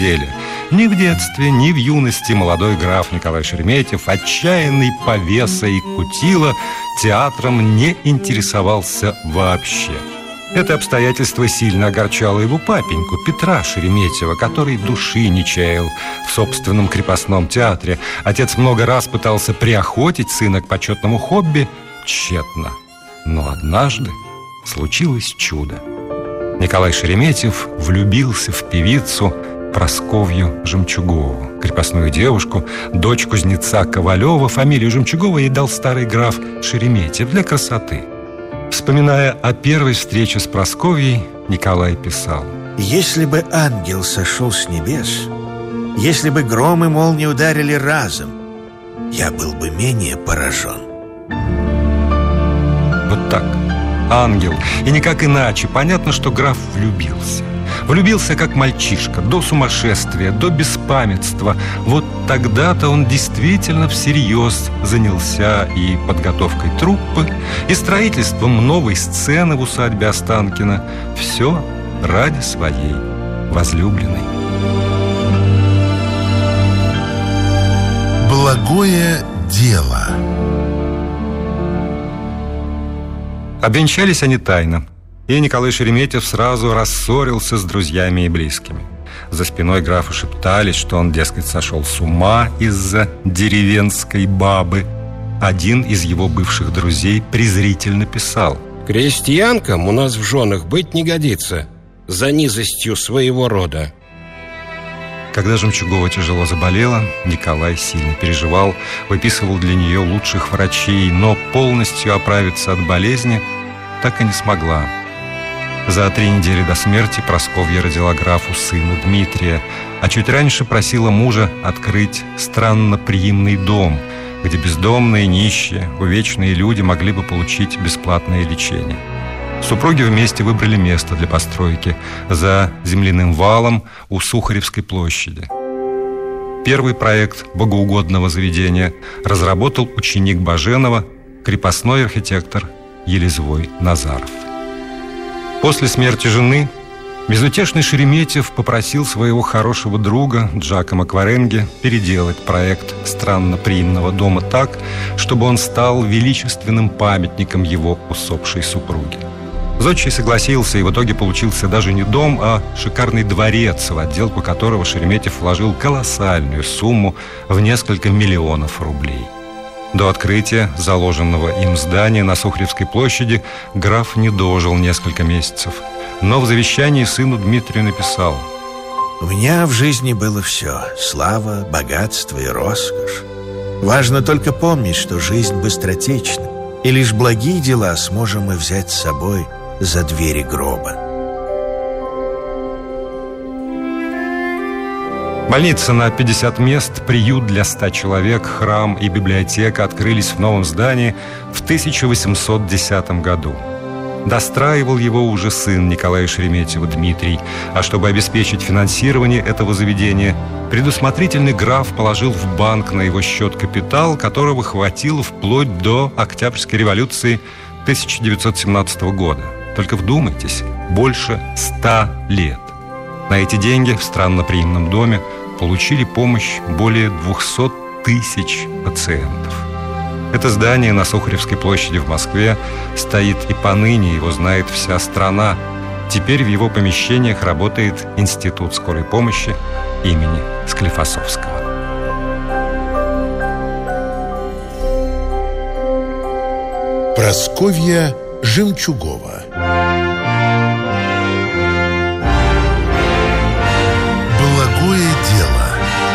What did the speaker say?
деле. Ни в детстве, ни в юности молодой граф Николай Шереметьев, отчаянный повеса и кутила, театром не интересовался вообще. Это обстоятельство сильно огорчало его папеньку Петра Шереметьева, который души не чаял в собственном крепостном театре. Отец много раз пытался приохотить сына к почетному хобби, тщетно. Но однажды случилось чудо. Николай Шереметьев влюбился в певицу Прасковью Жемчугову, крепостную девушку, дочь кузнеца Ковалева. Фамилию Жемчугова ей дал старый граф Шереметьев для красоты. Вспоминая о первой встрече с Прасковьей, Николай писал: «Если бы ангел сошел с небес, если бы гром и молнии ударили разом, я был бы менее поражен». Вот так, ангел, и никак иначе. Понятно, что граф влюбился. Влюбился как мальчишка, до сумасшествия, до беспамятства. Вот тогда-то он действительно всерьез занялся и подготовкой труппы, и строительством новой сцены в усадьбе Останкино. Все ради своей возлюбленной. Благое дело. Обвенчались они тайно, и Николай Шереметьев сразу рассорился с друзьями и близкими. За спиной графа шептались, что он, дескать, сошел с ума из-за деревенской бабы. Один из его бывших друзей презрительно писал: «Крестьянкам у нас в женах быть не годится за низостью своего рода». Когда Жемчугова тяжело заболела, Николай сильно переживал, выписывал для нее лучших врачей, но полностью оправиться от болезни так и не смогла. За 3 недели до смерти Прасковья родила графу сына Дмитрия, а чуть раньше просила мужа открыть странноприимный дом, где бездомные, нищие, увечные люди могли бы получить бесплатное лечение. Супруги вместе выбрали место для постройки за земляным валом у Сухаревской площади. Первый проект богоугодного заведения разработал ученик Баженова, крепостной архитектор Елизовой Назаров. После смерти жены безутешный Шереметьев попросил своего хорошего друга Джакомо Кваренге переделать проект странноприимного дома так, чтобы он стал величественным памятником его усопшей супруги. Зодчий согласился, и в итоге получился даже не дом, а шикарный дворец, в отделку которого Шереметьев вложил колоссальную сумму в несколько миллионов рублей. До открытия заложенного им здания на Сухаревской площади граф не дожил несколько месяцев, но в завещании сыну Дмитрию написал: «У меня в жизни было все – слава, богатство и роскошь. Важно только помнить, что жизнь быстротечна, и лишь благие дела сможем мы взять с собой за двери гроба». Больница на 50 мест, приют для 100 человек, храм и библиотека открылись в новом здании в 1810 году. Достраивал его уже сын Николая Шереметьева Дмитрий, а чтобы обеспечить финансирование этого заведения, предусмотрительный граф положил в банк на его счет капитал, которого хватило вплоть до Октябрьской революции 1917 года. Только вдумайтесь, больше 100 лет. На эти деньги в странноприимном доме получили помощь более 200 тысяч пациентов. Это здание на Сухаревской площади в Москве стоит и поныне, его знает вся страна. Теперь в его помещениях работает Институт скорой помощи имени Склифосовского. Прасковья Жемчугова.